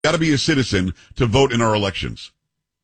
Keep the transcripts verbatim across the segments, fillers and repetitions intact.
got to be a citizen to vote in our elections.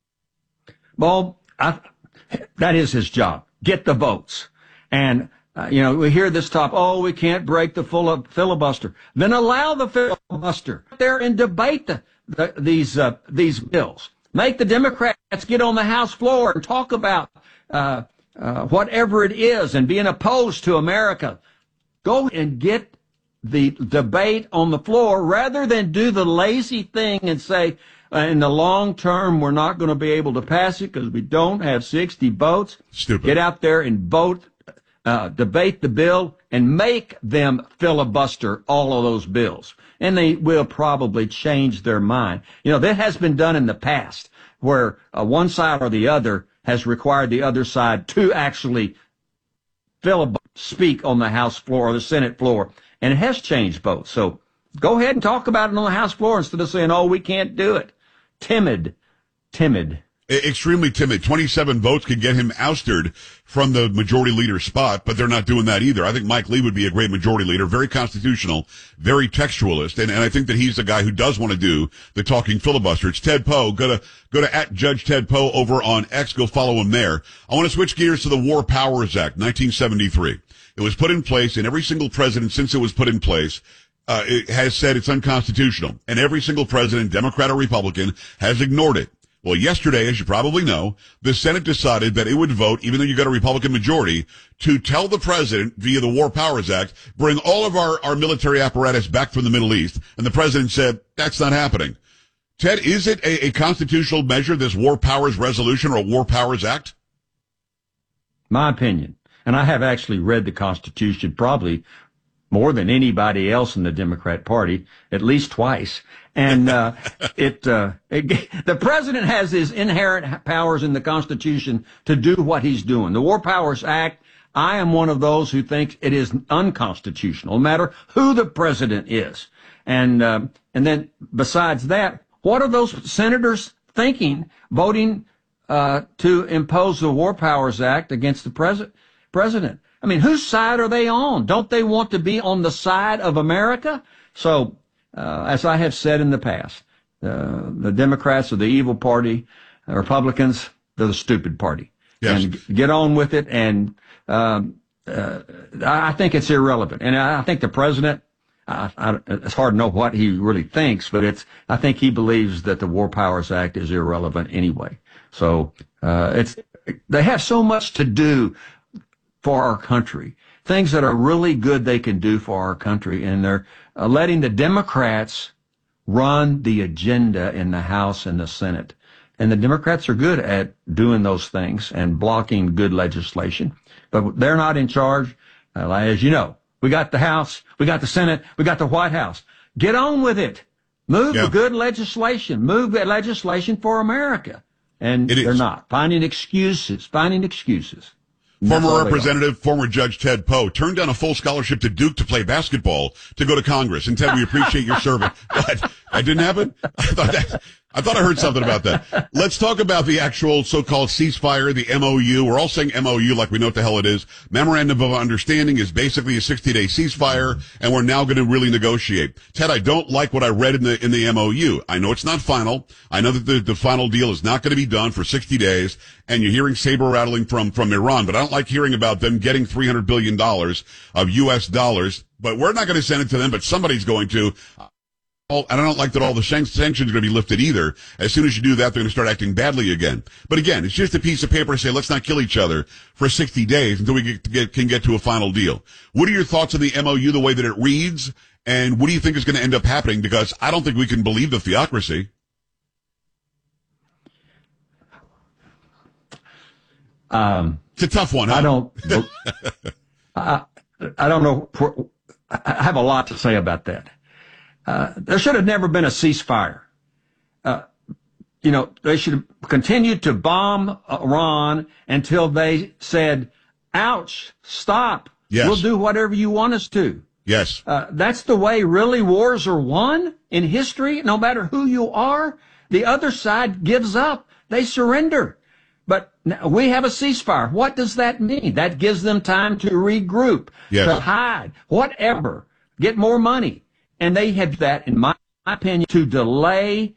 Well, I, that is his job. Get the votes. And, uh, you know, we hear this top, oh, we can't break the full filibuster. Then allow the filibuster there and debate the, the, these, uh, these bills. Make the Democrats get on the House floor and talk about, uh, uh, whatever it is and being opposed to America. Go and get the debate on the floor rather than do the lazy thing and say, uh, in the long term, we're not going to be able to pass it because we don't have sixty votes. Stupid. Get out there and vote, uh, debate the bill and make them filibuster all of those bills. And they will probably change their mind. You know, that has been done in the past where uh, one side or the other has required the other side to actually filibuster, speak on the House floor or the Senate floor. And it has changed votes. So go ahead and talk about it on the House floor instead of saying, oh, we can't do it. Timid, timid. Extremely timid. twenty-seven votes could get him ousted from the majority leader spot, but they're not doing that either. I think Mike Lee would be a great majority leader, very constitutional, very textualist, and, and I think that he's the guy who does want to do the talking filibuster. It's Ted Poe. Go to, go to at Judge Ted Poe over on X. Go follow him there. I want to switch gears to the War Powers Act, nineteen seventy-three. It was put in place, and every single president since it was put in place uh, it has said it's unconstitutional. And every single president, Democrat or Republican, has ignored it. Well, yesterday, as you probably know, the Senate decided that it would vote, even though you got a Republican majority, to tell the president via the War Powers Act, bring all of our, our military apparatus back from the Middle East. And the president said, that's not happening. Ted, is it a, a constitutional measure, this War Powers Resolution or War Powers Act? My opinion. And I have actually read the Constitution probably more than anybody else in the Democrat Party, at least twice. And uh, it, uh, it, the president has his inherent powers in the Constitution to do what he's doing. The War Powers Act, I am one of those who thinks it is unconstitutional, no matter who the president is. And uh, and then besides that, what are those senators thinking, voting uh, to impose the War Powers Act against the president? President. I mean, whose side are they on? Don't they want to be on the side of America? So, uh, as I have said in the past, uh, the Democrats are the evil party. The Republicans, they're the stupid party. Yes. And get on with it. And um, uh, I think it's irrelevant. And I think the president, I, I, it's hard to know what he really thinks, but it's. I think he believes that the War Powers Act is irrelevant anyway. So uh, it's. They have so much to do for our country, things that are really good they can do for our country, and they're uh, letting the Democrats run the agenda in the House and the Senate. And the Democrats are good at doing those things and blocking good legislation, but they're not in charge. Uh, as you know, we got the House, we got the Senate, we got the White House. Get on with it. Move yeah. the good legislation. Move the legislation for America. And it they're is. not. Finding excuses, finding excuses. Former Representative, former Judge Ted Poe turned down a full scholarship to Duke to play basketball to go to Congress. And Ted, we appreciate your service. What? That didn't happen? I thought that, I thought I heard something about that. Let's talk about the actual so-called ceasefire, the M O U. We're all saying M O U like we know what the hell it is. Memorandum of Understanding is basically a sixty-day ceasefire, and we're now going to really negotiate. Ted, I don't like what I read in the in the M O U. I know it's not final. I know that the, the final deal is not going to be done for sixty days, and you're hearing saber rattling from from Iran, but I don't like hearing about them getting three hundred billion dollars of U S dollars. But we're not going to send it to them, but somebody's going to. And I don't like that all the sanctions are going to be lifted either. As soon as you do that, they're going to start acting badly again. But again, it's just a piece of paper to say, let's not kill each other for sixty days until we get, get, can get to a final deal. What are your thoughts on the M O U, the way that it reads? And what do you think is going to end up happening? Because I don't think we can believe the theocracy. Um, it's a tough one, huh? I don't, I, I don't know. I have a lot to say about that. Uh, there should have never been a ceasefire. Uh, you know, they should have continued to bomb Iran until they said, ouch, stop. Yes. We'll do whatever you want us to. Yes. Uh, that's the way really wars are won in history. No matter who you are, the other side gives up. They surrender. But we have a ceasefire. What does that mean? That gives them time to regroup, yes. to hide, whatever, get more money. And they have that, in my opinion, to delay